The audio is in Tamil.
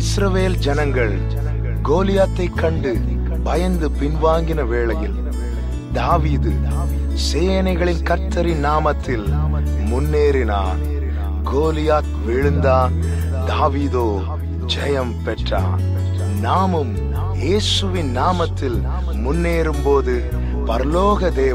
இஸ்ரவேல் ஜனங்கள் கோலியாத்தை கண்டு பயந்து பின்வாங்கின வேளையில் தாவீது சேனைகளின் கர்த்தரின் நாமத்தில் முன்னேறினான். கோலியாத் விழுந்தான், தாவீதோ ஜெயம் பெற்றான். நாமும் இயேசுவின் நாமத்தில் முன்னேறும் போது பரலோக தேவன்